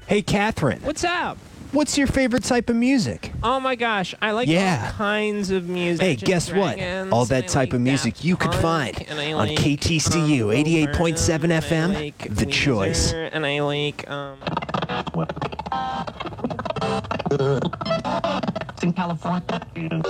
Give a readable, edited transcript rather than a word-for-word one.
Hey, Catherine, What's up? what's your favorite type of music? Oh my gosh, I like Yeah. all kinds of music. Hey, Imagine guess what? Dragons, All and that I type like of music Daft you could Punk, find and I on like, KTCU Lil 88.7 Vernon, FM, and I like The Choice. Weezer, and I like in California.